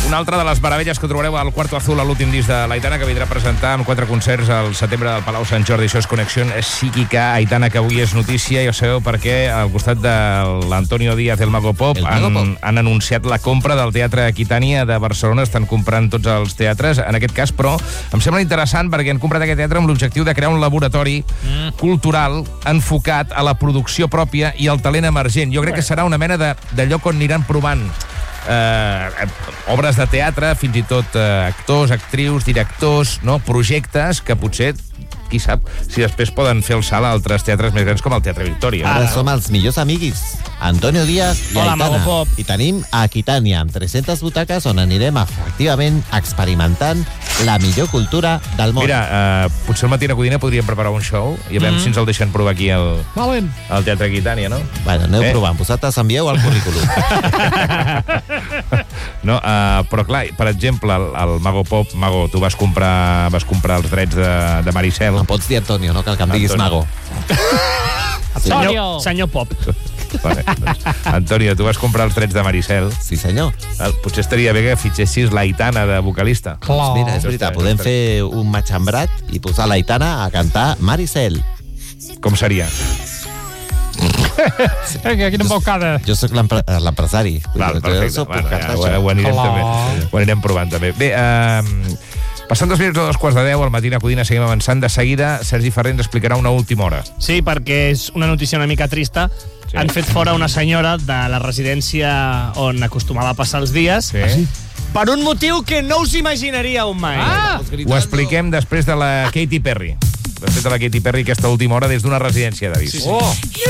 Una altra de les meravelles que trobareu al Cuarto Azul, a l'últim disc de l'Aitana, que vindrà a presentar amb 4 concerts al setembre del Palau Sant Jordi. Això és Connexió Psíquica. Aitana, que avui és notícia, ja ho sabeu perquè al costat de l'Antonio Díaz, el Mago Pop, han anunciat la compra del Teatre Aquitània de Barcelona. Estan comprant tots els teatres, en aquest cas, però em sembla interessant perquè han comprat aquest teatre amb l'objectiu de crear un laboratori cultural enfocat a la producció pròpia i al talent emergent. Jo crec que serà una mena de lloc on aniran provant obres de teatre, fins i tot actors, actrius, directors, no? Projectes que potser, qui sap, si després poden fer el salt a altres teatres més grans com el Teatre Victòria. Ara som els millors amics, Antonio Díaz i Aitana. I tenim a Aquitània, amb 300 butaques, on anirem efectivament experimentant la millor cultura del món. Mira, potser al Matí a Codina podríem preparar un show i a veure si ens el deixen provar aquí al Teatre Aquitània, no? Bueno, aneu provant, vosaltres envieu el currículum. No, però clar, per exemple, el Mago Pop, Mago, tu vas comprar els drets de Maricel. Em pots dir Antonio, no cal que em diguis Mago. Senyor Pop. Vale, doncs, Antonio, tu vas comprar els drets de Maricel. Sí, senyor. Potser estaria bé que fitxessis l'Aitana de vocalista. Doncs mira, és veritat, podem fer un matxembrat i posar l'Aitana a cantar Maricel. Com seria? Quina embocada. Jo sóc l'empresari. Perfecte, ho anirem provant també. Bé, passant 2 minuts a 2:15, al Matí a Codina seguim avançant. De seguida, Sergi Ferrer ens explicarà una última hora. Sí, perquè és una notícia una mica trista. Sí. Han fet fora una senyora de la residència on acostumava a passar els dies. Sí. Per un motiu que no us imaginaríeu mai. Ho expliquem després de la Katy Perry. Després de la Katy Perry, aquesta última hora, des d'una residència d'Avis. Sí.